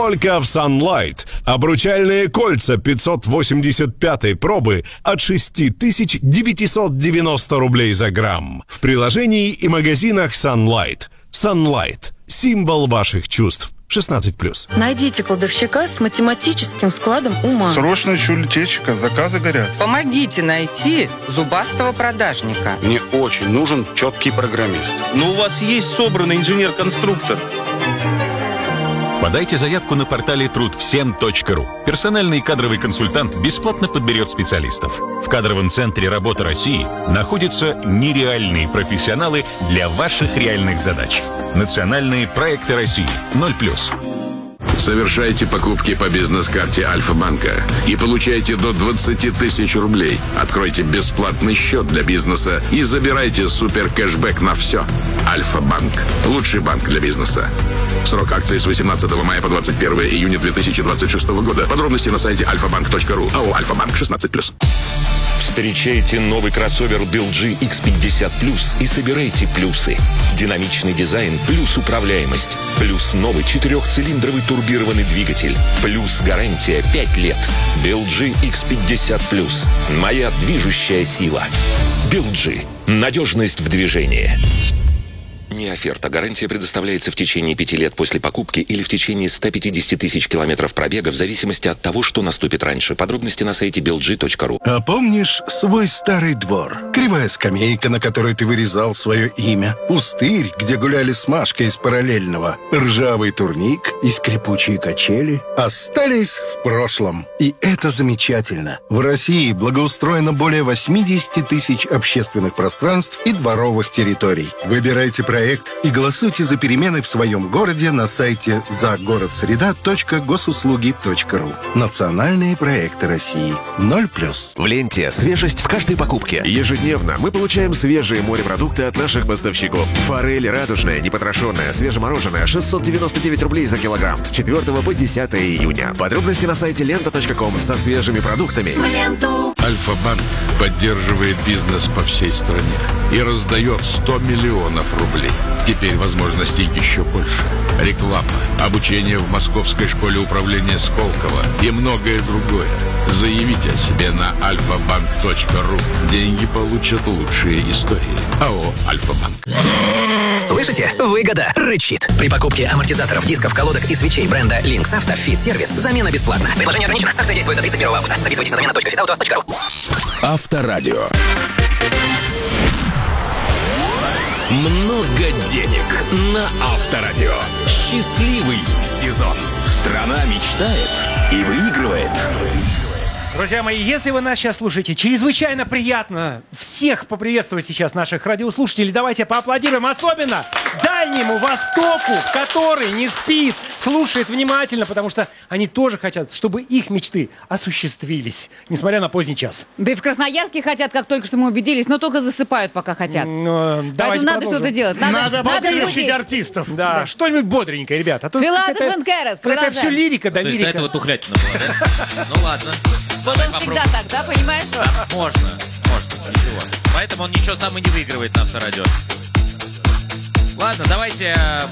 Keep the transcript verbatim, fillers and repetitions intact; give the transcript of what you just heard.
Только в Sunlight. Обручальные кольца пятьсот восемьдесят пятой пробы от шесть тысяч девятьсот девяносто рублей за грамм. В приложении и магазинах Sunlight. Sunlight. Символ ваших чувств. шестнадцать плюс. Найдите кладовщика с математическим складом ума. Срочно ищу летчика, заказы горят. Помогите найти зубастого продажника. Мне очень нужен четкий программист. Но у вас есть собранный инженер-конструктор. Подайте заявку на портале труд всем точка ру. Персональный кадровый консультант бесплатно подберет специалистов. В кадровом центре «Работа России» находятся нереальные профессионалы для ваших реальных задач. Национальные проекты России. ноль плюс. Совершайте покупки по бизнес-карте Альфа-банка и получайте до двадцать тысяч рублей. Откройте бесплатный счет для бизнеса и забирайте супер кэшбэк на все. Альфа-банк. Лучший банк для бизнеса. Срок акции с восемнадцатого мая по двадцать первое июня две тысячи двадцать шестого года. Подробности на сайте альфа банк точка ру. АО «Альфа-банк» шестнадцать плюс. Встречайте новый кроссовер би эл джи икс пятьдесят плюс и собирайте плюсы. Динамичный дизайн плюс управляемость. Плюс новый четырехцилиндровый турбированный двигатель. Плюс гарантия пять лет. би эл джи икс пятьдесят плюс. Моя движущая сила. би эл джи. Надежность в движении. Не оферта. Гарантия предоставляется в течение пяти лет после покупки или в течение ста пятидесяти тысяч километров пробега в зависимости от того, что наступит раньше. Подробности на сайте би эл джи точка ру. А помнишь свой старый двор? Кривая скамейка, на которой ты вырезал свое имя. Пустырь, где гуляли с Машкой из параллельного. Ржавый турник и скрипучие качели остались в прошлом. И это замечательно. В России благоустроено более восьмидесяти тысяч общественных пространств и дворовых территорий. Выбирайте проект и голосуйте за перемены в своем городе на сайте загородсреда точка госуслуги точка ру. Национальные проекты России. ноль плюс. В ленте свежесть в каждой покупке. Ежедневно мы получаем свежие морепродукты от наших поставщиков. Форель радужная, непотрошенная, свежемороженая, шестьсот девяносто девять рублей за килограмм с четвёртого по десятое июня. Подробности на сайте лента точка ком со свежими продуктами. Альфа-банк поддерживает бизнес по всей стране и раздает сто миллионов рублей. Теперь возможностей еще больше. Реклама, обучение в Московской школе управления Сколково и многое другое. Заявите о себе на альфа банк точка ру. Деньги получат лучшие истории. АО «Альфа-банк». Слышите? Выгода рычит. При покупке амортизаторов, дисков, колодок и свечей бренда Lynx Auto Fit Service замена бесплатна. Предложение ограничено. Акция действует до тридцать первого августа. Записывайтесь на замена точка фит ауто точка ру. Авторадио. Много денег на Авторадио. Счастливый сезон. Страна мечтает и выигрывает. Друзья мои, если вы нас сейчас слушаете, чрезвычайно приятно всех поприветствовать сейчас наших радиослушателей. Давайте поаплодируем особенно Дальнему Востоку, который не спит, слушает внимательно, потому что они тоже хотят, чтобы их мечты осуществились, несмотря на поздний час. Да и в Красноярске хотят, как только что мы убедились, но только засыпают, пока хотят. Но, Поэтому надо что-то делать. Надо, надо, надо подключить артистов. Да, да. Что-нибудь бодренькое, ребята. А то Филатов и Керес, это все лирика, да, то лирика. До этого тухлятина была, да? Ну ладно. Вот он всегда так, да, понимаешь? Можно, можно, ничего. Поэтому он ничего сам и не выигрывает на Авторадио. Ладно, давайте